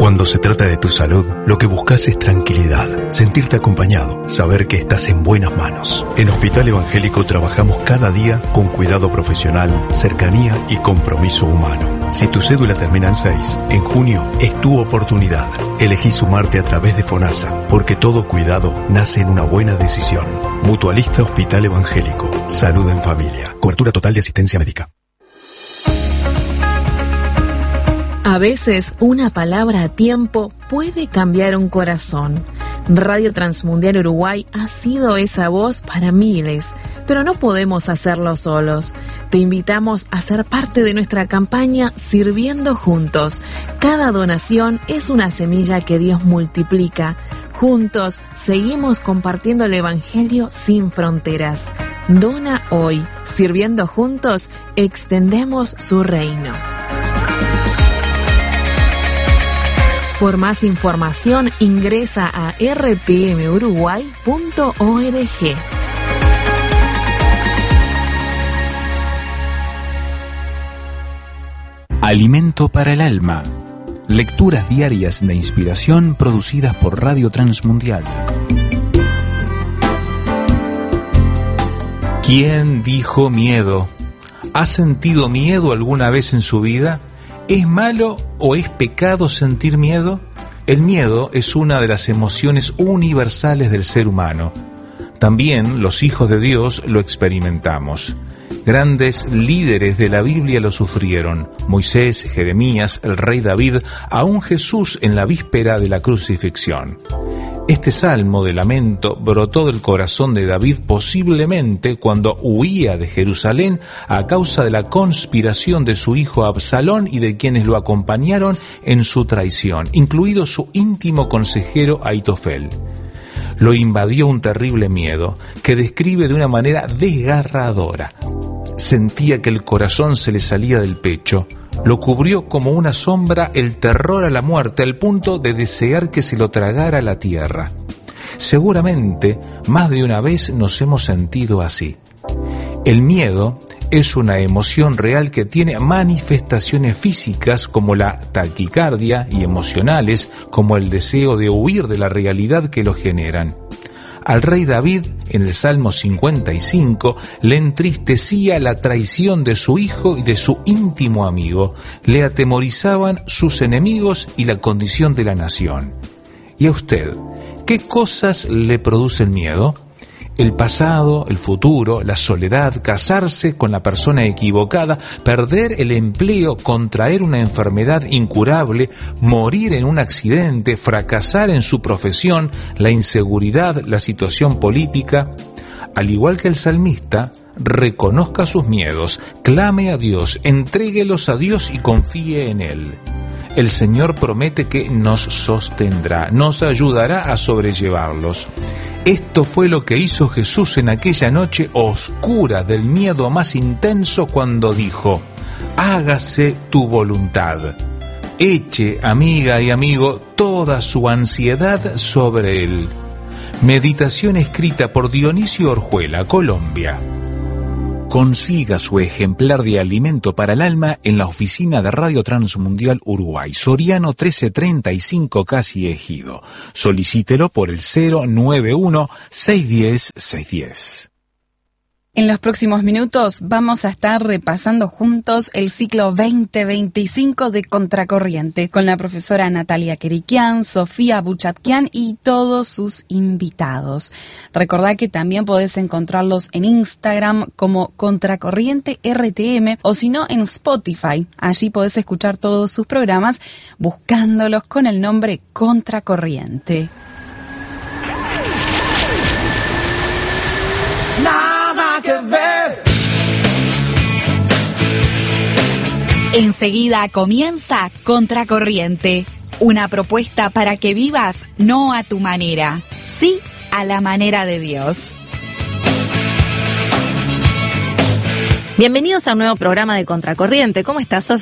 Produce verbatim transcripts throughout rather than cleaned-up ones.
Cuando se trata de tu salud, lo que buscas es tranquilidad, sentirte acompañado, saber que estás en buenas manos. En Hospital Evangélico trabajamos cada día con cuidado profesional, cercanía y compromiso humano. Si tu cédula termina en seis, en junio es tu oportunidad. Elegí sumarte a través de FONASA, porque todo cuidado nace en una buena decisión. Mutualista Hospital Evangélico. Salud en familia. Cobertura total de asistencia médica. A veces una palabra a tiempo puede cambiar un corazón. Radio Transmundial Uruguay ha sido esa voz para miles, pero no podemos hacerlo solos. Te invitamos a ser parte de nuestra campaña Sirviendo Juntos. Cada donación es una semilla que Dios multiplica. Juntos seguimos compartiendo el Evangelio sin fronteras. Dona hoy. Sirviendo juntos, extendemos su reino. Por más información, ingresa a r t m uruguay punto org. Alimento para el alma. Lecturas diarias de inspiración producidas por Radio Transmundial. ¿Quién dijo miedo? ¿Ha sentido miedo alguna vez en su vida? ¿Es malo o es pecado sentir miedo? El miedo es una de las emociones universales del ser humano. También los hijos de Dios lo experimentamos. Grandes líderes de la Biblia lo sufrieron. Moisés, Jeremías, el rey David, aún Jesús en la víspera de la crucifixión. Este salmo de lamento brotó del corazón de David posiblemente cuando huía de Jerusalén a causa de la conspiración de su hijo Absalón y de quienes lo acompañaron en su traición, incluido su íntimo consejero Aitofel. Lo invadió un terrible miedo que describe de una manera desgarradora. Sentía que el corazón se le salía del pecho. Lo cubrió como una sombra el terror a la muerte, al punto de desear que se lo tragara la tierra. Seguramente, más de una vez nos hemos sentido así. El miedo es una emoción real que tiene manifestaciones físicas como la taquicardia y emocionales como el deseo de huir de la realidad que lo generan. Al rey David, en el Salmo cincuenta y cinco, le entristecía la traición de su hijo y de su íntimo amigo. Le atemorizaban sus enemigos y la condición de la nación. ¿Y a usted? ¿Qué cosas le producen miedo? El pasado, el futuro, la soledad, casarse con la persona equivocada, perder el empleo, contraer una enfermedad incurable, morir en un accidente, fracasar en su profesión, la inseguridad, la situación política. Al igual que el salmista, reconozca sus miedos, clame a Dios, entréguelos a Dios y confíe en Él. El Señor promete que nos sostendrá, nos ayudará a sobrellevarlos. Esto fue lo que hizo Jesús en aquella noche oscura del miedo más intenso cuando dijo: hágase tu voluntad. Eche, amiga y amigo, toda su ansiedad sobre Él. Meditación escrita por Dionisio Orjuela, Colombia. Consiga su ejemplar de Alimento para el Alma en la oficina de Radio Transmundial Uruguay, Soriano trece treinta y cinco, Casi Ejido. Solicítelo por el cero nueve uno, seis uno cero, seis uno cero. En los próximos minutos vamos a estar repasando juntos el ciclo veinte veinticinco de Contracorriente con la profesora Natalia Kerikian, Sofía Buchatkian y todos sus invitados. Recordá que también podés encontrarlos en Instagram como Contracorriente R T M o si no en Spotify. Allí podés escuchar todos sus programas buscándolos con el nombre Contracorriente. Enseguida comienza Contracorriente, una propuesta para que vivas no a tu manera, sí a la manera de Dios. Bienvenidos a un nuevo programa de Contracorriente. ¿Cómo estás, Sofi?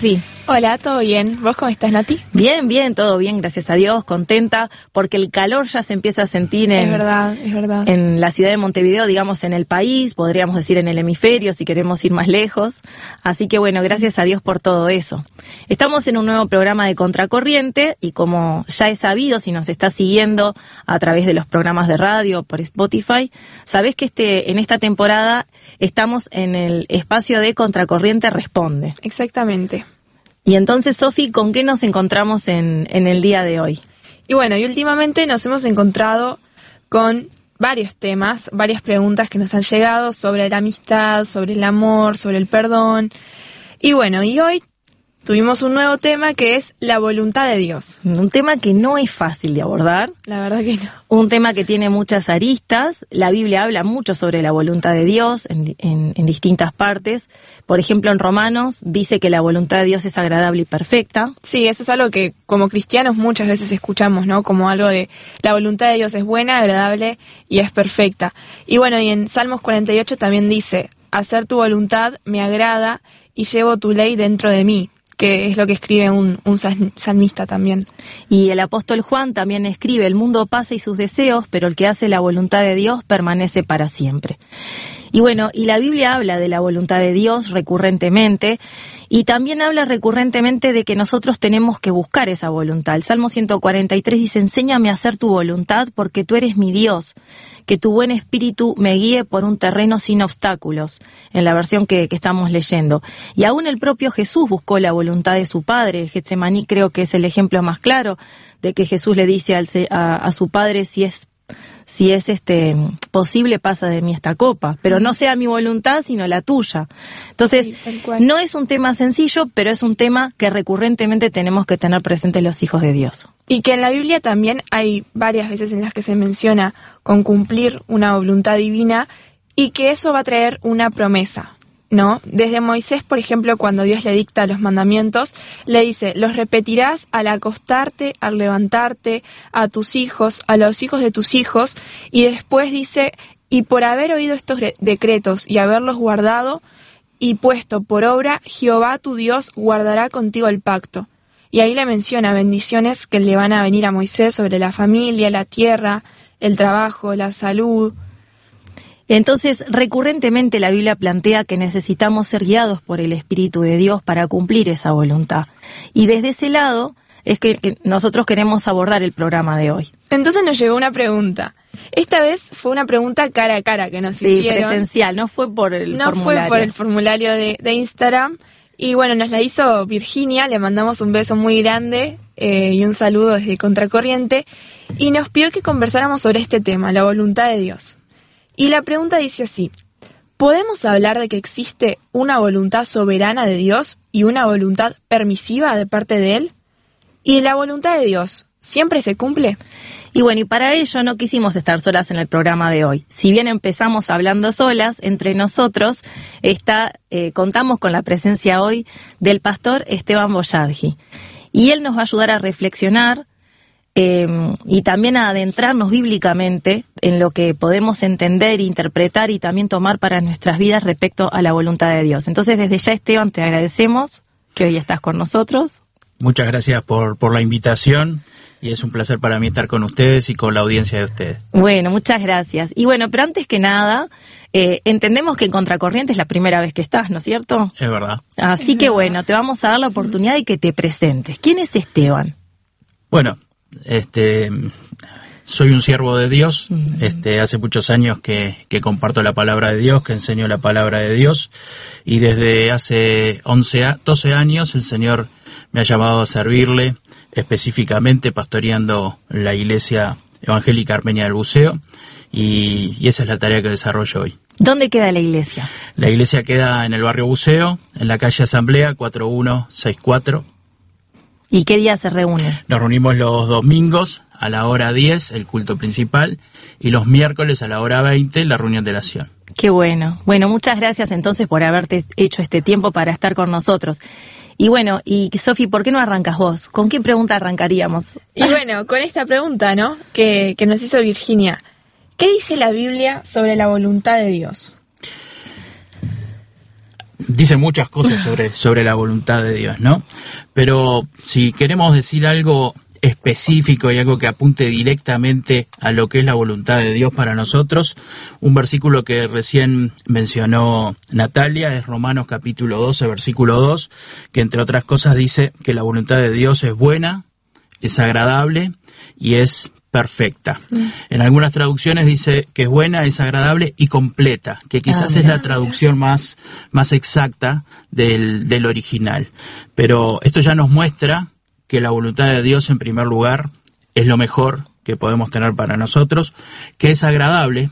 Hola, ¿todo bien? ¿Vos cómo estás, Nati? Bien, bien, todo bien, gracias a Dios, contenta, porque el calor ya se empieza a sentir en, es verdad, es verdad. en la ciudad de Montevideo, digamos en el país, podríamos decir en el hemisferio, si queremos ir más lejos. Así que bueno, gracias a Dios por todo eso. Estamos en un nuevo programa de Contracorriente y como ya es sabido, si nos estás siguiendo a través de los programas de radio, por Spotify, sabés que este en esta temporada estamos en el espacio de Contracorriente Responde. Exactamente. Y entonces, Sofi, ¿con qué nos encontramos en, en el día de hoy? Y bueno, y últimamente nos hemos encontrado con varios temas, varias preguntas que nos han llegado sobre la amistad, sobre el amor, sobre el perdón. Y bueno, y hoy tuvimos un nuevo tema que es la voluntad de Dios. Un tema que no es fácil de abordar. La verdad que no. Un tema que tiene muchas aristas. La Biblia habla mucho sobre la voluntad de Dios en, en, en distintas partes. Por ejemplo, en Romanos dice que la voluntad de Dios es agradable y perfecta. Sí, eso es algo que como cristianos muchas veces escuchamos, ¿no? Como algo de la voluntad de Dios es buena, agradable y es perfecta. Y bueno, y en Salmos cuarenta y ocho también dice, hacer tu voluntad me agrada y llevo tu ley dentro de mí, que es lo que escribe un, un salmista también. Y el apóstol Juan también escribe, el mundo pasa y sus deseos, pero el que hace la voluntad de Dios permanece para siempre. Y bueno, y la Biblia habla de la voluntad de Dios recurrentemente, y también habla recurrentemente de que nosotros tenemos que buscar esa voluntad. El Salmo ciento cuarenta y tres dice, enséñame a hacer tu voluntad porque tú eres mi Dios, que tu buen espíritu me guíe por un terreno sin obstáculos, en la versión que, que estamos leyendo. Y aún el propio Jesús buscó la voluntad de su Padre. Getsemaní creo que es el ejemplo más claro de que Jesús le dice al, a, a su Padre, si es si es este posible, pasa de mí esta copa, pero no sea mi voluntad, sino la tuya. Entonces, sí, no es un tema sencillo, pero es un tema que recurrentemente tenemos que tener presentes los hijos de Dios. Y que en la Biblia también hay varias veces en las que se menciona con cumplir una voluntad divina y que eso va a traer una promesa, ¿no? Desde Moisés, por ejemplo, cuando Dios le dicta los mandamientos, le dice, los repetirás al acostarte, al levantarte, a tus hijos, a los hijos de tus hijos, y después dice, y por haber oído estos decretos y haberlos guardado y puesto por obra, Jehová tu Dios guardará contigo el pacto. Y ahí le menciona bendiciones que le van a venir a Moisés sobre la familia, la tierra, el trabajo, la salud. Entonces, recurrentemente la Biblia plantea que necesitamos ser guiados por el Espíritu de Dios para cumplir esa voluntad. Y desde ese lado es que, que nosotros queremos abordar el programa de hoy. Entonces nos llegó una pregunta. Esta vez fue una pregunta cara a cara que nos sí, hicieron. Sí, presencial, no fue por el no formulario. No fue por el formulario de, de Instagram. Y bueno, nos la hizo Virginia, le mandamos un beso muy grande eh, y un saludo desde Contracorriente. Y nos pidió que conversáramos sobre este tema, la voluntad de Dios. Y la pregunta dice así, ¿podemos hablar de que existe una voluntad soberana de Dios y una voluntad permisiva de parte de Él? ¿Y la voluntad de Dios siempre se cumple? Y bueno, y para ello no quisimos estar solas en el programa de hoy. Si bien empezamos hablando solas, entre nosotros está, eh, contamos con la presencia hoy del pastor Esteban Boyadji. Y él nos va a ayudar a reflexionar Eh, y también a adentrarnos bíblicamente en lo que podemos entender, interpretar y también tomar para nuestras vidas respecto a la voluntad de Dios. Entonces, desde ya, Esteban, te agradecemos que hoy estás con nosotros. Muchas gracias por, por la invitación y es un placer para mí estar con ustedes y con la audiencia de ustedes. Bueno, muchas gracias. Y bueno, pero antes que nada, eh, entendemos que en Contracorriente es la primera vez que estás, ¿no es cierto? Es verdad. Así es que verdad. bueno, te vamos a dar la oportunidad de que te presentes. ¿Quién es Esteban? Bueno, Este, soy un siervo de Dios, este, hace muchos años que, que comparto la palabra de Dios, que enseño la palabra de Dios, y desde hace once, doce años el Señor me ha llamado a servirle, específicamente pastoreando la Iglesia Evangélica Armenia del Buceo, y, y esa es la tarea que desarrollo hoy. ¿Dónde queda la iglesia? La iglesia queda en el barrio Buceo, en la calle Asamblea cuatro uno seis cuatro. ¿Y qué día se reúne? Nos reunimos los domingos a la hora diez, el culto principal, y los miércoles a la hora veinte, la reunión de oración. Qué bueno. Bueno, muchas gracias entonces por haberte hecho este tiempo para estar con nosotros. Y bueno, y Sofi, ¿por qué no arrancas vos? ¿Con qué pregunta arrancaríamos? Y bueno, con esta pregunta, ¿no? Que, que nos hizo Virginia. ¿Qué dice la Biblia sobre la voluntad de Dios? dicen muchas cosas sobre, sobre la voluntad de Dios, ¿no? Pero si queremos decir algo específico y algo que apunte directamente a lo que es la voluntad de Dios para nosotros, un versículo que recién mencionó Natalia es Romanos capítulo doce, versículo dos, que entre otras cosas dice que la voluntad de Dios es buena, es agradable y es perfecta. Mm. En algunas traducciones dice que es buena, es agradable y completa, que quizás ah, es la traducción más, más exacta del, del original. Pero esto ya nos muestra que la voluntad de Dios, en primer lugar, es lo mejor que podemos tener para nosotros, que es agradable.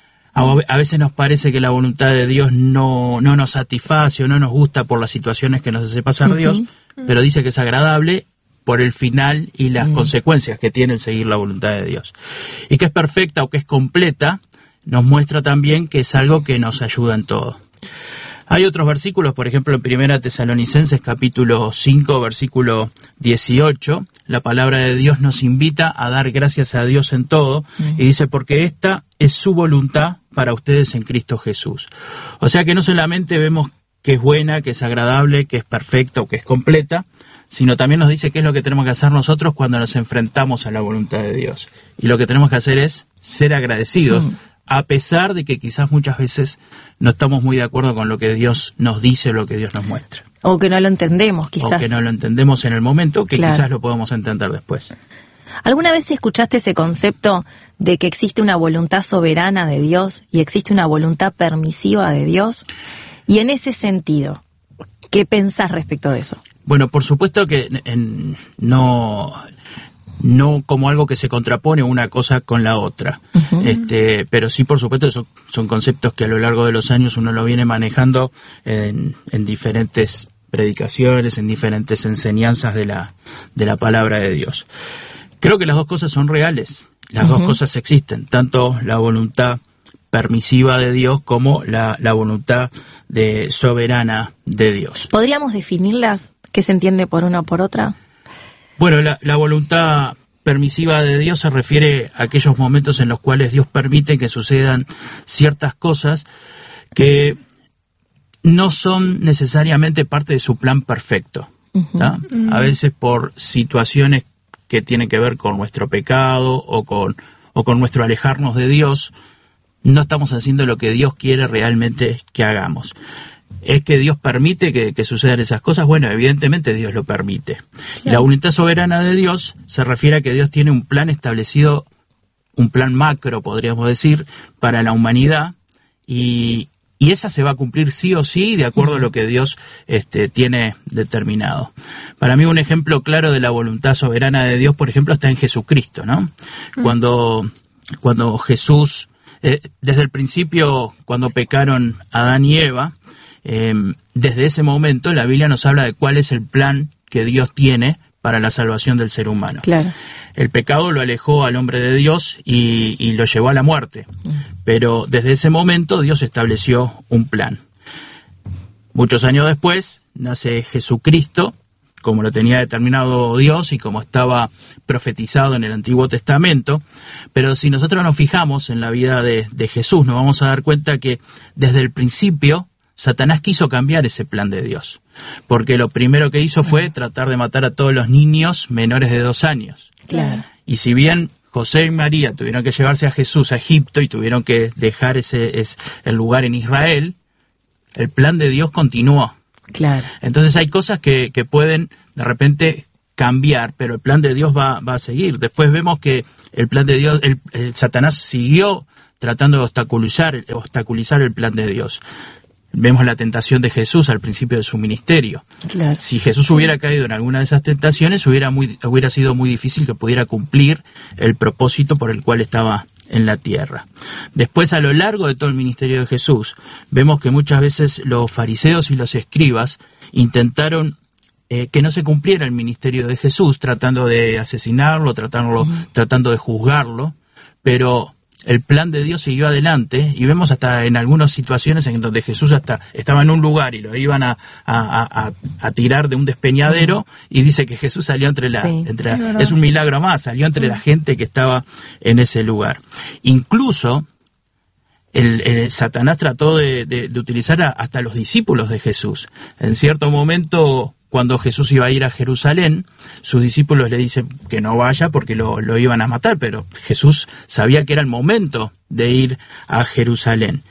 A veces nos parece que la voluntad de Dios no, no nos satisface o no nos gusta por las situaciones que nos hace pasar uh-huh. Dios, pero dice que es agradable por el final y las uh-huh. consecuencias que tiene el seguir la voluntad de Dios. Y que es perfecta o que es completa, nos muestra también que es algo que nos ayuda en todo. Hay otros versículos, por ejemplo, en Primera Tesalonicenses capítulo cinco, versículo dieciocho, la palabra de Dios nos invita a dar gracias a Dios en todo, mm. y dice, porque esta es su voluntad para ustedes en Cristo Jesús. O sea que no solamente vemos que es buena, que es agradable, que es perfecta o que es completa, sino también nos dice qué es lo que tenemos que hacer nosotros cuando nos enfrentamos a la voluntad de Dios. Y lo que tenemos que hacer es ser agradecidos, mm. a pesar de que quizás muchas veces no estamos muy de acuerdo con lo que Dios nos dice o lo que Dios nos muestra. O que no lo entendemos, quizás. O que no lo entendemos en el momento, que claro. quizás lo podemos entender después. ¿Alguna vez escuchaste ese concepto de que existe una voluntad soberana de Dios y existe una voluntad permisiva de Dios? Y en ese sentido, ¿qué pensás respecto de eso? Bueno, por supuesto que en, no... no como algo que se contrapone una cosa con la otra, uh-huh. este, pero sí, por supuesto, son, son conceptos que a lo largo de los años uno lo viene manejando en, en diferentes predicaciones, en diferentes enseñanzas de la, de la palabra de Dios. Creo que las dos cosas son reales, las uh-huh. dos cosas existen, tanto la voluntad permisiva de Dios como la, la voluntad de soberana de Dios. ¿Podríamos definirlas? ¿Qué se entiende por una o por otra? Bueno, la, la voluntad permisiva de Dios se refiere a aquellos momentos en los cuales Dios permite que sucedan ciertas cosas que no son necesariamente parte de su plan perfecto. Uh-huh. Uh-huh. A veces por situaciones que tienen que ver con nuestro pecado o con, o con nuestro alejarnos de Dios, no estamos haciendo lo que Dios quiere realmente que hagamos. ¿Es que Dios permite que, que sucedan esas cosas? Bueno, evidentemente Dios lo permite. Claro. La voluntad soberana de Dios se refiere a que Dios tiene un plan establecido, un plan macro, podríamos decir, para la humanidad, y, y esa se va a cumplir sí o sí de acuerdo uh-huh. a lo que Dios este, tiene determinado. Para mí un ejemplo claro de la voluntad soberana de Dios, por ejemplo, está en Jesucristo, ¿no? Uh-huh. Cuando, cuando Jesús, eh, desde el principio, cuando pecaron Adán y Eva, Eh, desde ese momento la Biblia nos habla de cuál es el plan que Dios tiene para la salvación del ser humano. Claro. El pecado lo alejó al hombre de Dios y, y lo llevó a la muerte, pero desde ese momento Dios estableció un plan. Muchos años después nace Jesucristo, como lo tenía determinado Dios y como estaba profetizado en el Antiguo Testamento, pero si nosotros nos fijamos en la vida de, de Jesús, nos vamos a dar cuenta que desde el principio Satanás quiso cambiar ese plan de Dios, porque lo primero que hizo fue tratar de matar a todos los niños menores de dos años. Claro. Y si bien José y María tuvieron que llevarse a Jesús a Egipto y tuvieron que dejar ese, ese el lugar en Israel, el plan de Dios continuó. Claro. Entonces hay cosas que, que pueden de repente cambiar, pero el plan de Dios va, va a seguir. Después vemos que el plan de Dios, el, el Satanás siguió tratando de obstaculizar, obstaculizar el plan de Dios. Vemos la tentación de Jesús al principio de su ministerio. Claro. Si Jesús hubiera caído en alguna de esas tentaciones, hubiera, muy, hubiera sido muy difícil que pudiera cumplir el propósito por el cual estaba en la tierra. Después, a lo largo de todo el ministerio de Jesús, vemos que muchas veces los fariseos y los escribas intentaron eh, que no se cumpliera el ministerio de Jesús, tratando de asesinarlo, tratarlo, uh-huh. tratando de juzgarlo, pero el plan de Dios siguió adelante y vemos hasta en algunas situaciones en donde Jesús hasta estaba en un lugar y lo iban a, a, a, a tirar de un despeñadero y dice que Jesús salió entre la... Sí, entre es, la es un milagro más, salió entre sí. la gente que estaba en ese lugar. Incluso el, el Satanás trató de, de, de utilizar a, hasta los discípulos de Jesús. En cierto momento, cuando Jesús iba a ir a Jerusalén, sus discípulos le dicen que no vaya porque lo, lo iban a matar, pero Jesús sabía que era el momento de ir a Jerusalén.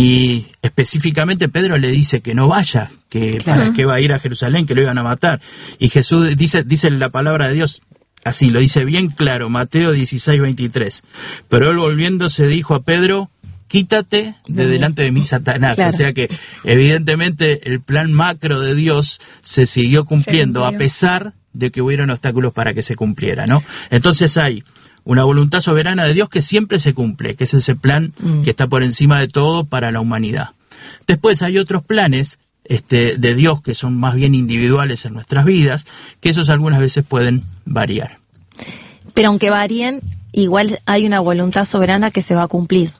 Y específicamente Pedro le dice que no vaya, que Claro. para qué va a ir a Jerusalén, que lo iban a matar. Y Jesús dice, dice la palabra de Dios, así lo dice bien claro, Mateo dieciséis, veintitrés. Pero él volviéndose dijo a Pedro, quítate de delante de mí, Satanás. Claro. O sea que evidentemente el plan macro de Dios se siguió cumpliendo Se a cumplió. pesar de que hubieran obstáculos para que se cumpliera, ¿no? Entonces hay una voluntad soberana de Dios que siempre se cumple, que es ese plan Mm. que está por encima de todo para la humanidad. Después hay otros planes este, de Dios que son más bien individuales en nuestras vidas, que esos algunas veces pueden variar. Pero aunque varíen, igual hay una voluntad soberana que se va a cumplir.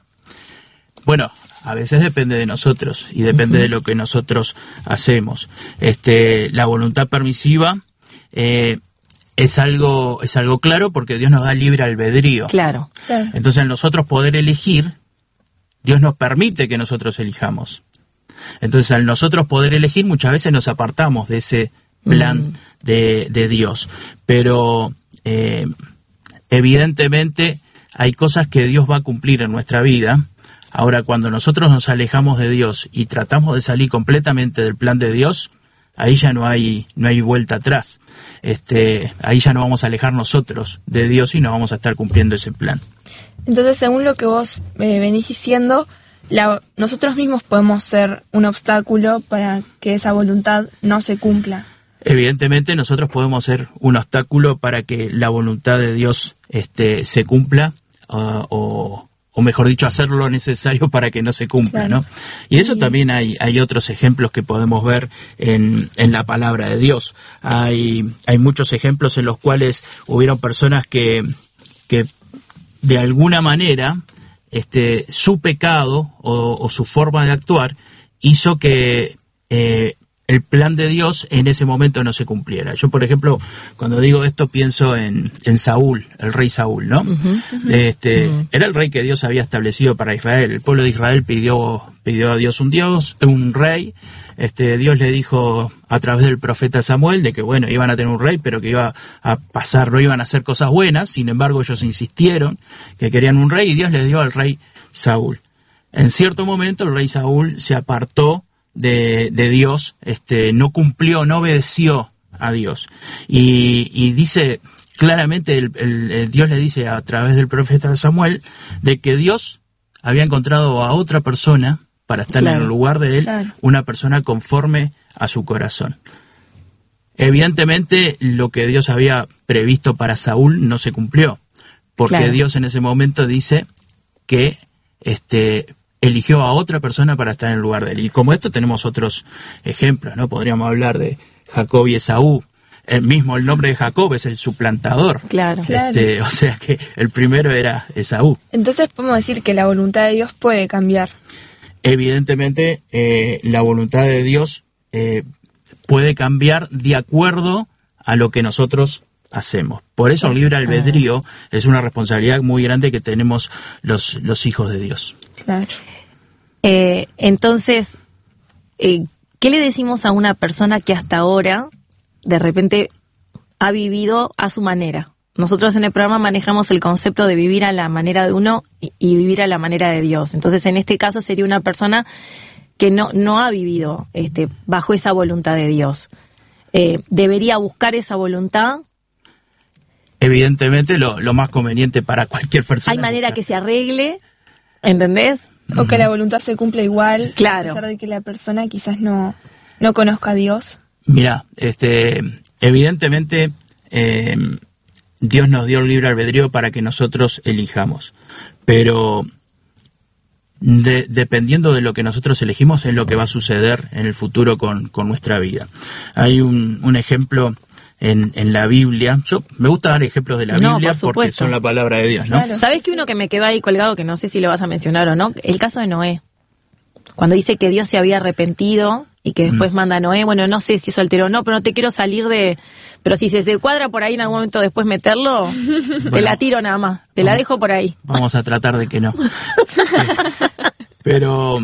Bueno, a veces depende de nosotros y depende Ujú. de lo que nosotros hacemos. Este, la voluntad permisiva eh, es algo es algo claro porque Dios nos da libre albedrío. Claro. Claro. Entonces, al nosotros poder elegir, Dios nos permite que nosotros elijamos. Entonces, al nosotros poder elegir, muchas veces nos apartamos de ese plan Mm. de, de Dios. Pero, eh, evidentemente, hay cosas que Dios va a cumplir en nuestra vida. Ahora, cuando nosotros nos alejamos de Dios y tratamos de salir completamente del plan de Dios, ahí ya no hay no hay vuelta atrás. Este, ahí ya no vamos a alejar nosotros de Dios y no vamos a estar cumpliendo ese plan. Entonces, según lo que vos eh, venís diciendo, la, nosotros mismos podemos ser un obstáculo para que esa voluntad no se cumpla. Evidentemente nosotros podemos ser un obstáculo para que la voluntad de Dios este, se cumpla uh, o, o mejor dicho, hacer lo necesario para que no se cumpla, Claro. ¿no? Y de eso Sí. también hay, hay otros ejemplos que podemos ver en, en la palabra de Dios. Hay, hay muchos ejemplos en los cuales hubieron personas que, que de alguna manera este, su pecado o, o su forma de actuar hizo que eh, el plan de Dios en ese momento no se cumpliera. Yo, por ejemplo, cuando digo esto pienso en, en Saúl, el rey Saúl, ¿no? Ujú. Este, Ujú. era el rey que Dios había establecido para Israel. El pueblo de Israel pidió, pidió a Dios un Dios, un rey. Este, Dios le dijo a través del profeta Samuel de que, bueno, iban a tener un rey, pero que iba a pasar, no iban a hacer cosas buenas. Sin embargo, ellos insistieron que querían un rey y Dios les dio al rey Saúl. En cierto momento, el rey Saúl se apartó de, de Dios, este, no cumplió, no obedeció a Dios. Y, y dice claramente, el, el, el Dios le dice a través del profeta Samuel de que Dios había encontrado a otra persona para estar Claro. en el lugar de él, Claro. una persona conforme a su corazón. Evidentemente, lo que Dios había previsto para Saúl no se cumplió, porque Claro. Dios en ese momento dice que este, eligió a otra persona para estar en el lugar de él. Y como esto tenemos otros ejemplos, ¿no? Podríamos hablar de Jacob y Esaú. El mismo el nombre de Jacob es el suplantador. Claro. Claro. Este, o sea que el primero era Esaú. Entonces podemos decir que la voluntad de Dios puede cambiar. Evidentemente, eh, la voluntad de Dios eh, puede cambiar de acuerdo a lo que nosotros hacemos. Por eso el libre albedrío es una responsabilidad muy grande que tenemos los, los hijos de Dios. Claro. Eh, entonces, eh, ¿qué le decimos a una persona que hasta ahora de repente ha vivido a su manera? Nosotros en el programa manejamos el concepto de vivir a la manera de uno y, y vivir a la manera de Dios. Entonces, en este caso sería una persona que no, no ha vivido este, bajo esa voluntad de Dios. Eh, ¿Debería buscar esa voluntad? Evidentemente, lo, lo más conveniente para cualquier persona. ¿Hay manera buscar. que se arregle? ¿Entendés? O que la voluntad se cumpla igual, Claro. a pesar de que la persona quizás no, no conozca a Dios. Mira, este, evidentemente eh, Dios nos dio el libre albedrío para que nosotros elijamos, pero de, dependiendo de lo que nosotros elegimos es lo que va a suceder en el futuro con, con nuestra vida. Hay un, un ejemplo en, en la Biblia. Yo me gusta dar ejemplos de la No, Biblia por porque supuesto. son la palabra de Dios, ¿no? Claro. ¿Sabés que uno que me quedó ahí colgado, que no sé si lo vas a mencionar o no? El caso de Noé. Cuando dice que Dios se había arrepentido y que después Mm. manda a Noé, bueno, no sé si eso alteró o no, pero no te quiero salir de... Pero si se te cuadra por ahí en algún momento después meterlo, te Bueno. la tiro nada más, te la Vamos. dejo por ahí. Vamos a tratar de que no. Pero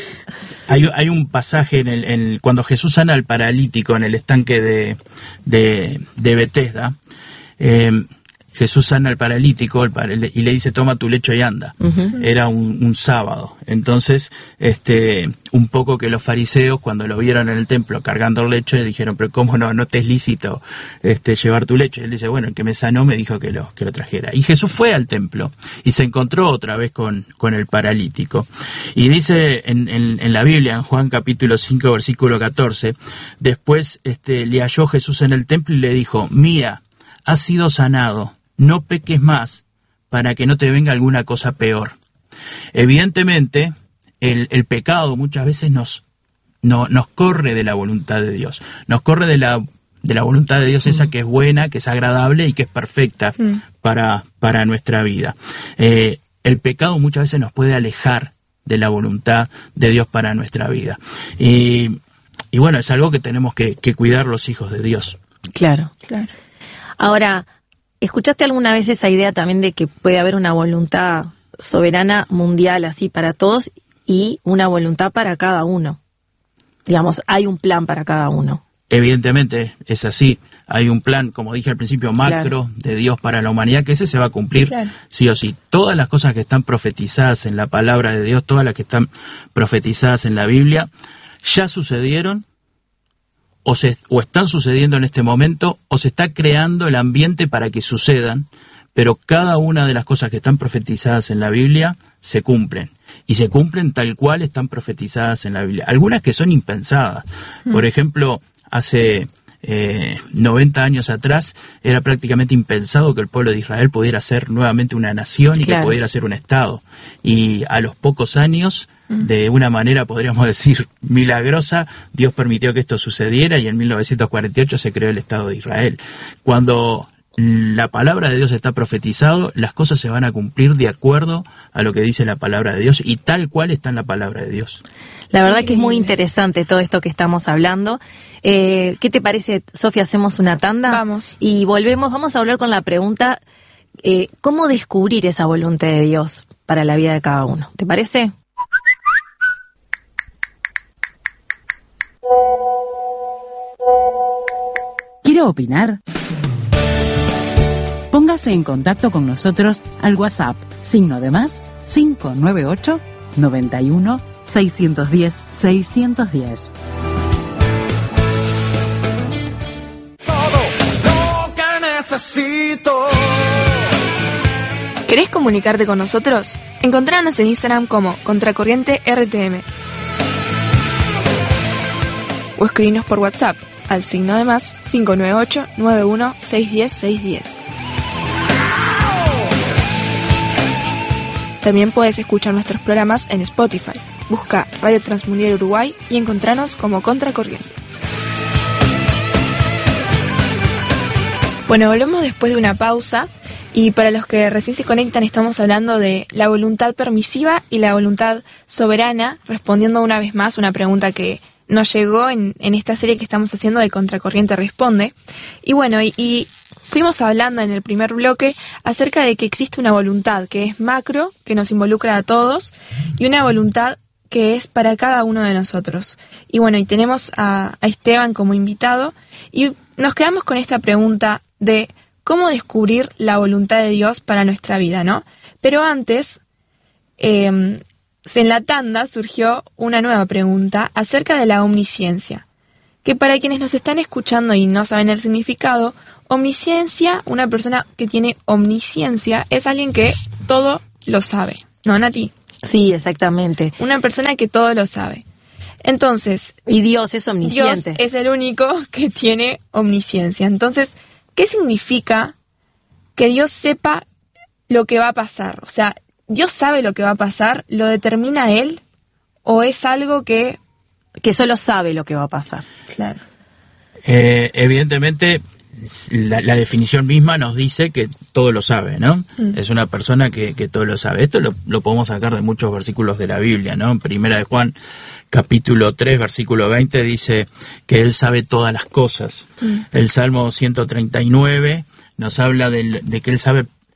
hay, hay un pasaje en el, en, cuando Jesús sana al paralítico en el estanque de, de, de Betesda, eh, Jesús sana al paralítico y le dice, toma tu lecho y anda. Uh-huh. Era un, un sábado. Entonces, este, un poco que los fariseos, cuando lo vieron en el templo cargando el lecho, le dijeron, pero cómo no, no te es lícito este, llevar tu lecho. Y él dice, bueno, el que me sanó me dijo que lo, que lo trajera. Y Jesús fue al templo y se encontró otra vez con, con el paralítico. Y dice en, en, en la Biblia, en Juan capítulo cinco, versículo catorce, después este, le halló Jesús en el templo y le dijo, mira, has sido sanado. No peques más para que no te venga alguna cosa peor. Evidentemente, el, el pecado muchas veces nos, no, nos corre de la voluntad de Dios. Nos corre de la, de la voluntad de Dios, mm. esa que es buena, que es agradable y que es perfecta mm. para, para nuestra vida. Eh, el pecado muchas veces nos puede alejar de la voluntad de Dios para nuestra vida. Y, y bueno, es algo que tenemos que, que cuidar los hijos de Dios. Claro, claro. Ahora, ¿escuchaste alguna vez esa idea también de que puede haber una voluntad soberana mundial así para todos y una voluntad para cada uno? Digamos, hay un plan para cada uno. Evidentemente es así. Hay un plan, como dije al principio, macro claro. de Dios para la humanidad, que ese se va a cumplir claro. sí o sí. Todas las cosas que están profetizadas en la palabra de Dios, todas las que están profetizadas en la Biblia, ya sucedieron. O, se, o están sucediendo en este momento, o se está creando el ambiente para que sucedan, pero cada una de las cosas que están profetizadas en la Biblia se cumplen, y se cumplen tal cual están profetizadas en la Biblia. Algunas que son impensadas. Mm. Por ejemplo, hace eh, noventa años atrás era prácticamente impensado que el pueblo de Israel pudiera ser nuevamente una nación y claro. que pudiera ser un Estado. Y a los pocos años, de una manera, podríamos decir, milagrosa, Dios permitió que esto sucediera y en mil novecientos cuarenta y ocho se creó el Estado de Israel. Cuando la palabra de Dios está profetizado, las cosas se van a cumplir de acuerdo a lo que dice la palabra de Dios y tal cual está en la palabra de Dios. La verdad que es muy interesante todo esto que estamos hablando. Eh, ¿Qué te parece, Sofía? Hacemos una tanda. Vamos. Y volvemos, vamos a hablar con la pregunta, eh, ¿cómo descubrir esa voluntad de Dios para la vida de cada uno? ¿Te parece? ¿Quiere opinar? Póngase en contacto con nosotros al WhatsApp, signo de más, cinco nueve ocho, noventa y uno, seiscientos diez, seiscientos diez. Todo lo que necesito. ¿Querés comunicarte con nosotros? Encontranos en Instagram como Contracorriente R T M. O escribinos por WhatsApp al signo de más cinco nueve ocho, nueve uno, seis uno cero, seis uno cero. También puedes escuchar nuestros programas en Spotify. Busca Radio Transmundial Uruguay y encontranos como Contracorriente. Bueno, volvemos después de una pausa y para los que recién se conectan estamos hablando de la voluntad permisiva y la voluntad soberana, respondiendo una vez más una pregunta que nos llegó en, en esta serie que estamos haciendo de Contracorriente Responde. Y bueno, y, y fuimos hablando en el primer bloque acerca de que existe una voluntad que es macro, que nos involucra a todos, y una voluntad que es para cada uno de nosotros. Y bueno, y tenemos a, a Esteban como invitado, y nos quedamos con esta pregunta de cómo descubrir la voluntad de Dios para nuestra vida, ¿no? Pero antes, eh, en la tanda surgió una nueva pregunta acerca de la omnisciencia, que para quienes nos están escuchando y no saben el significado, omnisciencia, una persona que tiene omnisciencia, es alguien que todo lo sabe, ¿no, Nati? Sí, exactamente. Una persona que todo lo sabe. Entonces, y Dios es omnisciente. Dios es el único que tiene omnisciencia. Entonces, ¿qué significa que Dios sepa lo que va a pasar? O sea, ¿Dios sabe lo que va a pasar? ¿Lo determina Él? ¿O es algo que... que solo sabe lo que va a pasar? Claro. Eh, evidentemente, la, la definición misma nos dice que todo lo sabe, ¿no? Mm. Es una persona que, que todo lo sabe. Esto lo, lo podemos sacar de muchos versículos de la Biblia, ¿no? En Primera de Juan, capítulo tres, versículo veinte, dice que Él sabe todas las cosas. Mm. El Salmo ciento treinta y nueve nos habla de, de que Él sabe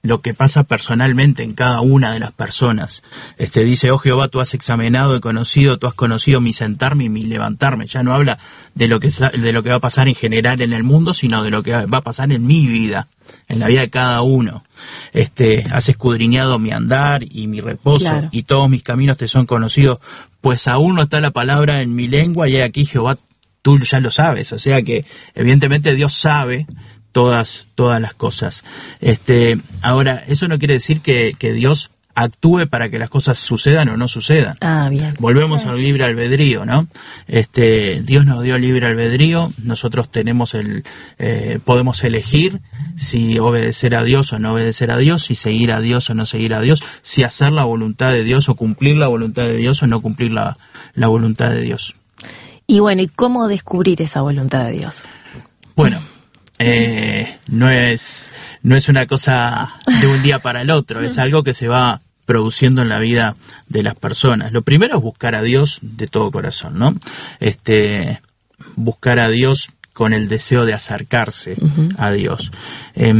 lo que pasa personalmente en cada una de las personas. Este dice, oh Jehová, tú has examinado y conocido, tú has conocido mi sentarme y mi levantarme. Ya no habla de lo que de lo que va a pasar en general en el mundo, sino de lo que va a pasar en mi vida, en la vida de cada uno. Este, has escudriñado mi andar y mi reposo, claro, y todos mis caminos te son conocidos, pues aún no está la palabra en mi lengua, y aquí, Jehová, tú ya lo sabes. O sea que evidentemente Dios sabe todas todas las cosas. Este, ahora, eso no quiere decir que, que Dios actúe para que las cosas sucedan o no sucedan. Ah, bien. Volvemos al libre albedrío, ¿no? Este, Dios nos dio libre albedrío, nosotros tenemos el, eh, podemos elegir si obedecer a Dios o no obedecer a Dios, si seguir a Dios o no seguir a Dios, si hacer la voluntad de Dios o cumplir la voluntad de Dios o no cumplir la, la voluntad de Dios. Y bueno, ¿y cómo descubrir esa voluntad de Dios? Bueno, Eh, no es no es una cosa de un día para el otro, es algo que se va produciendo en la vida de las personas. Lo primero es buscar a Dios de todo corazón, ¿no? Este, buscar a Dios con el deseo de acercarse uh-huh. a Dios. Eh,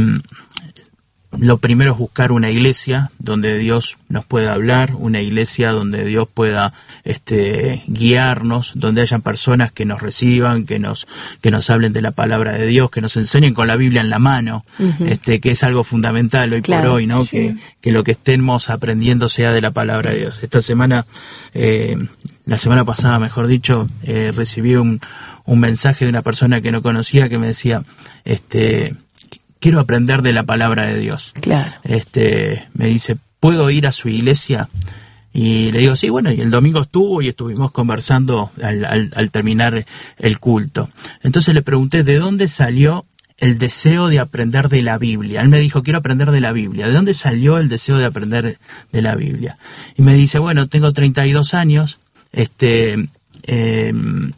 Lo primero es buscar una iglesia donde Dios nos pueda hablar, una iglesia donde Dios pueda este, guiarnos, donde hayan personas que nos reciban, que nos que nos hablen de la palabra de Dios, que nos enseñen con la Biblia en la mano, uh-huh. este, que es algo fundamental hoy claro, por hoy, ¿no? Sí. Que, que lo que estemos aprendiendo sea de la palabra de Dios. Esta semana, eh, la semana pasada, mejor dicho, eh, recibí un, un mensaje de una persona que no conocía que me decía, este... quiero aprender de la palabra de Dios. Claro. Este, me dice, ¿puedo ir a su iglesia? Y le digo, sí, bueno, y el domingo estuvo y estuvimos conversando al, al, al terminar el culto. Entonces le pregunté, ¿de dónde salió el deseo de aprender de la Biblia? Él me dijo, quiero aprender de la Biblia. ¿De dónde salió el deseo de aprender de la Biblia? Y me dice, bueno, tengo treinta y dos años, este... Eh,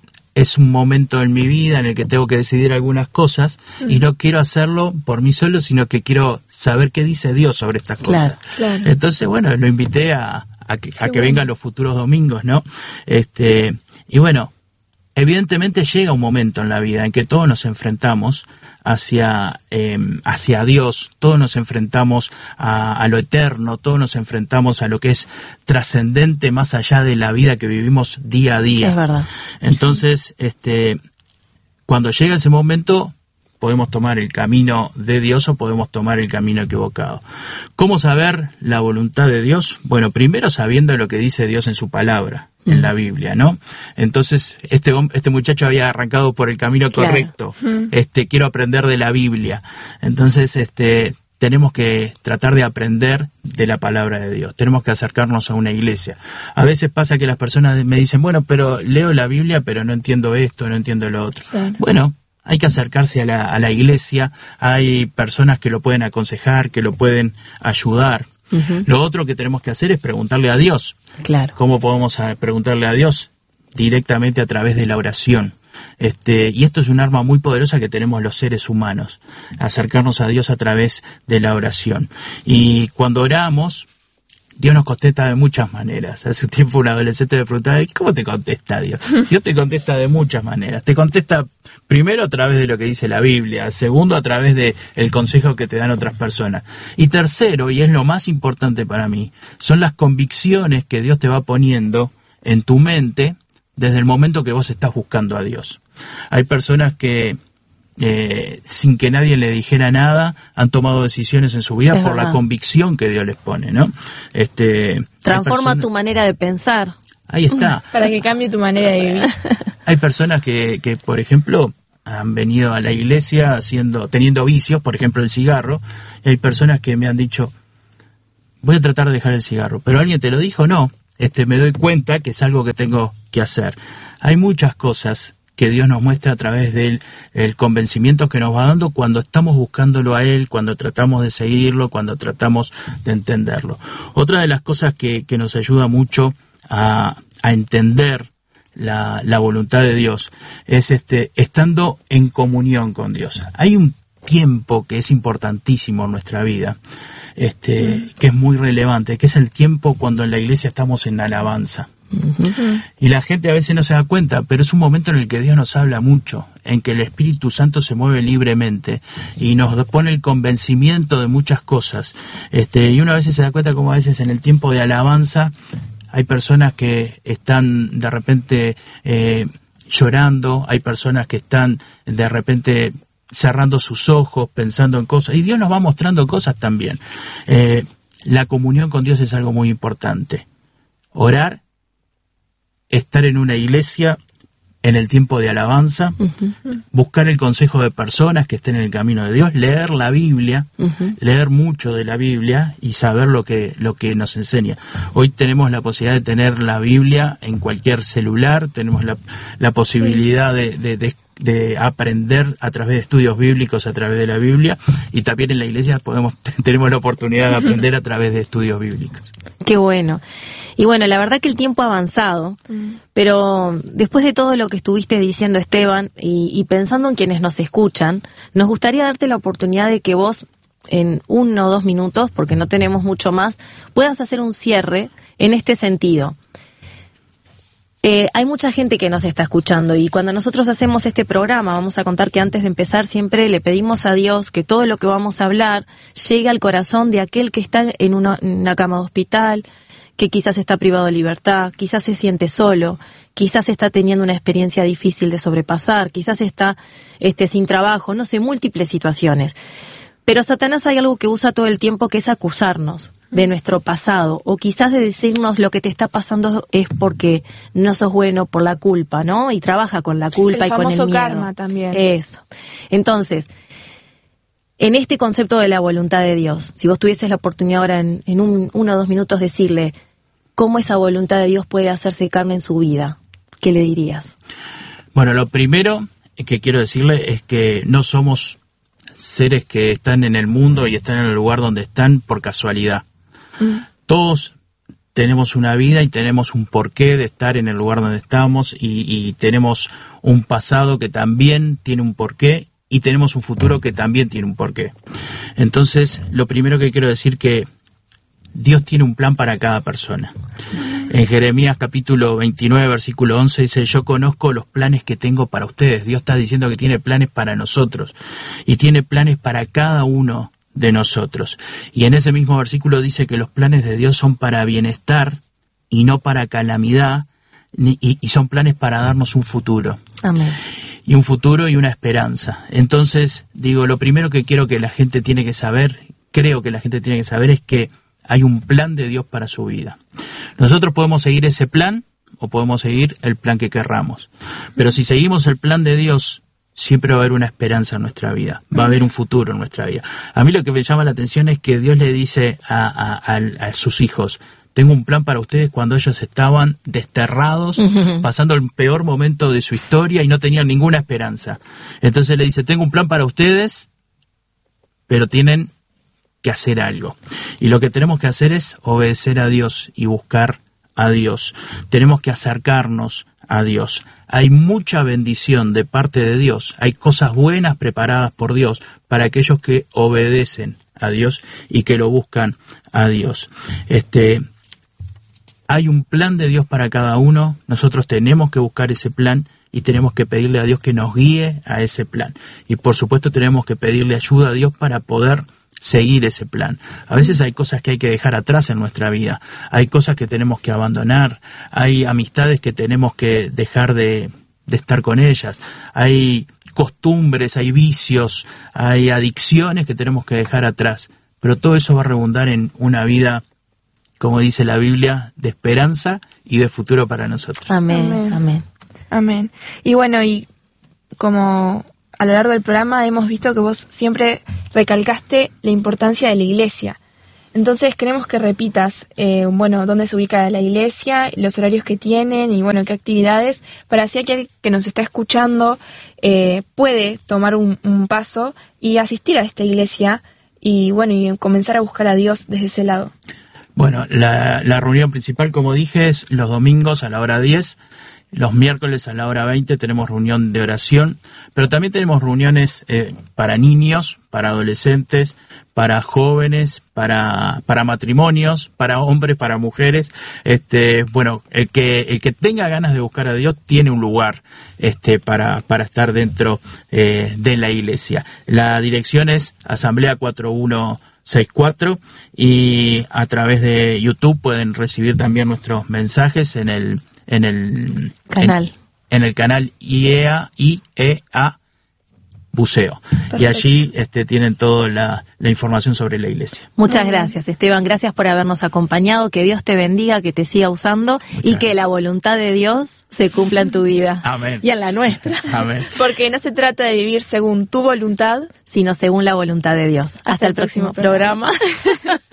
es un momento en mi vida en el que tengo que decidir algunas cosas y no quiero hacerlo por mí solo, sino que quiero saber qué dice Dios sobre estas claro, cosas. Claro. Entonces, bueno, lo invité a, a que, a que bueno. vengan los futuros domingos, ¿no? Este, y bueno, evidentemente llega un momento en la vida en que todos nos enfrentamos hacia eh, hacia Dios, todos nos enfrentamos a, a lo eterno, todos nos enfrentamos a lo que es trascendente más allá de la vida que vivimos día a día. Es verdad. Entonces, este, cuando llega ese momento, podemos tomar el camino de Dios o podemos tomar el camino equivocado. ¿Cómo saber la voluntad de Dios? Bueno, primero sabiendo lo que dice Dios en su palabra, mm. en la Biblia, ¿no? Entonces, este este muchacho había arrancado por el camino claro. correcto. Mm. Este, quiero aprender de la Biblia. Entonces, este, tenemos que tratar de aprender de la palabra de Dios. Tenemos que acercarnos a una iglesia. A veces pasa que las personas me dicen, bueno, pero leo la Biblia, pero no entiendo esto, no entiendo lo otro. Claro. Bueno, hay que acercarse a la, a la iglesia, hay personas que lo pueden aconsejar, que lo pueden ayudar. Uh-huh. Lo otro que tenemos que hacer es preguntarle a Dios. Claro. ¿Cómo podemos preguntarle a Dios? Directamente a través de la oración. Este, y esto es un arma muy poderosa que tenemos los seres humanos, acercarnos a Dios a través de la oración. Y cuando oramos, Dios nos contesta de muchas maneras. Hace tiempo un adolescente me preguntaba, ¿cómo te contesta Dios? Dios te contesta de muchas maneras. Te contesta primero a través de lo que dice la Biblia, segundo a través de el consejo que te dan otras personas. Y tercero, y es lo más importante para mí, son las convicciones que Dios te va poniendo en tu mente desde el momento que vos estás buscando a Dios. Hay personas que Eh, sin que nadie le dijera nada, han tomado decisiones en su vida sí, por verdad. La convicción que Dios les pone, ¿no? Este, Transforma personas... tu manera de pensar. Ahí está. Para que cambie tu manera de vivir. Hay personas que, que, por ejemplo, han venido a la iglesia haciendo, teniendo vicios, por ejemplo el cigarro, y hay personas que me han dicho, voy a tratar de dejar el cigarro, pero ¿alguien te lo dijo? No, este, me doy cuenta que es algo que tengo que hacer. Hay muchas cosas que Dios nos muestra a través del el convencimiento que nos va dando cuando estamos buscándolo a Él, cuando tratamos de seguirlo, cuando tratamos de entenderlo. Otra de las cosas que, que nos ayuda mucho a, a entender la, la voluntad de Dios es este estando en comunión con Dios. Hay un tiempo que es importantísimo en nuestra vida, este, que es muy relevante, que es el tiempo cuando en la iglesia estamos en alabanza. Uh-huh. Y la gente a veces no se da cuenta, pero es un momento en el que Dios nos habla mucho, en que el Espíritu Santo se mueve libremente y nos pone el convencimiento de muchas cosas. Este, y uno a veces se da cuenta como a veces en el tiempo de alabanza hay personas que están de repente eh, llorando, hay personas que están de repente cerrando sus ojos, pensando en cosas, y Dios nos va mostrando cosas también. Eh, la comunión con Dios es algo muy importante. Orar, estar en una iglesia en el tiempo de alabanza, uh-huh. buscar el consejo de personas que estén en el camino de Dios, leer la Biblia, uh-huh. leer mucho de la Biblia y saber lo que, lo que nos enseña. Hoy tenemos la posibilidad de tener la Biblia en cualquier celular, tenemos la, la posibilidad sí. de, de, de de aprender a través de estudios bíblicos a través de la Biblia, y también en la iglesia podemos tenemos la oportunidad de aprender a través de estudios bíblicos. Qué bueno. Y bueno, la verdad que el tiempo ha avanzado, mm. pero después de todo lo que estuviste diciendo, Esteban, y, y pensando en quienes nos escuchan, nos gustaría darte la oportunidad de que vos, en uno o dos minutos, porque no tenemos mucho más, puedas hacer un cierre en este sentido. Eh, hay mucha gente que nos está escuchando, y cuando nosotros hacemos este programa, vamos a contar que antes de empezar siempre le pedimos a Dios que todo lo que vamos a hablar llegue al corazón de aquel que está en una, en una cama de hospital, que quizás está privado de libertad, quizás se siente solo, quizás está teniendo una experiencia difícil de sobrepasar, quizás está este, sin trabajo, no sé, múltiples situaciones. Pero Satanás hay algo que usa todo el tiempo, que es acusarnos de nuestro pasado, o quizás de decirnos lo que te está pasando es porque no sos bueno, por la culpa, ¿no? Y trabaja con la culpa y con el miedo. El famoso karma también. Eso. Entonces, en este concepto de la voluntad de Dios, si vos tuvieses la oportunidad ahora en, en un, uno o dos minutos decirle cómo esa voluntad de Dios puede hacerse carne en su vida, ¿qué le dirías? Bueno, lo primero que quiero decirle es que no somos seres que están en el mundo y están en el lugar donde están por casualidad. Mm. Todos tenemos una vida y tenemos un porqué de estar en el lugar donde estamos, y, y tenemos un pasado que también tiene un porqué, y tenemos un futuro que también tiene un porqué. Entonces, lo primero que quiero decir que Dios tiene un plan para cada persona. En Jeremías capítulo veintinueve, versículo once dice: yo conozco los planes que tengo para ustedes. Dios está diciendo que tiene planes para nosotros, y tiene planes para cada uno de nosotros. Y en ese mismo versículo dice que los planes de Dios son para bienestar y no para calamidad, ni, y, y son planes para darnos un futuro. Amén. Y un futuro y una esperanza. Entonces, digo, lo primero que quiero que la gente tiene que saber, creo que la gente tiene que saber, es que hay un plan de Dios para su vida. Nosotros podemos seguir ese plan o podemos seguir el plan que querramos. Pero si seguimos el plan de Dios, siempre va a haber una esperanza en nuestra vida, va a haber un futuro en nuestra vida. A mí lo que me llama la atención es que Dios le dice a, a, a, a sus hijos: tengo un plan para ustedes, cuando ellos estaban desterrados, uh-huh. pasando el peor momento de su historia y no tenían ninguna esperanza. Entonces le dice: tengo un plan para ustedes, pero tienen que hacer algo. Y lo que tenemos que hacer es obedecer a Dios y buscar a Dios. Tenemos que acercarnos a Dios. Hay mucha bendición de parte de Dios. Hay cosas buenas preparadas por Dios para aquellos que obedecen a Dios y que lo buscan a Dios. Este, hay un plan de Dios para cada uno. Nosotros tenemos que buscar ese plan y tenemos que pedirle a Dios que nos guíe a ese plan. Y por supuesto tenemos que pedirle ayuda a Dios para poder seguir ese plan. A veces hay cosas que hay que dejar atrás en nuestra vida, hay cosas que tenemos que abandonar, hay amistades que tenemos que dejar de, de estar con ellas, hay costumbres, hay vicios, hay adicciones que tenemos que dejar atrás, pero todo eso va a redundar en una vida, como dice la Biblia, de esperanza y de futuro para nosotros. Amén, amén. Amén. Amén. Y bueno, y como a lo largo del programa hemos visto que vos siempre recalcaste la importancia de la iglesia. Entonces queremos que repitas, eh, bueno, dónde se ubica la iglesia, los horarios que tienen y bueno, qué actividades, para así aquel que nos está escuchando eh, puede tomar un, un paso y asistir a esta iglesia y bueno, y comenzar a buscar a Dios desde ese lado. Bueno, la, la reunión principal, como dije, es los domingos a la hora diez. los miércoles a la hora veinte tenemos reunión de oración, pero también tenemos reuniones eh, para niños, para adolescentes, para jóvenes, para para matrimonios, para hombres, para mujeres. Este, bueno, el que el que tenga ganas de buscar a Dios tiene un lugar este para para estar dentro eh, de la iglesia. La dirección es Asamblea cuatro uno seis cuatro y a través de YouTube pueden recibir también nuestros mensajes en el en el canal en, en el canal I E A I E A Buceo. Perfecto. Y allí este, tienen toda la, la información sobre la iglesia. Muchas gracias, Esteban. Gracias por habernos acompañado. Que Dios te bendiga, que te siga usando. Muchas y que gracias. La voluntad de Dios se cumpla en tu vida. Amén. Y en la nuestra. Amén. Porque no se trata de vivir según tu voluntad, sino según la voluntad de Dios. Hasta, Hasta el próximo, próximo programa. programa.